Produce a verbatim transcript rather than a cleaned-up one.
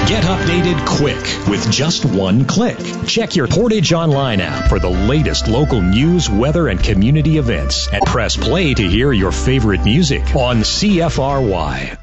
Get updated quick with just one click. Check your Portage Online app for the latest local news, weather, and community events. And press play to hear your favorite music on C F R Y.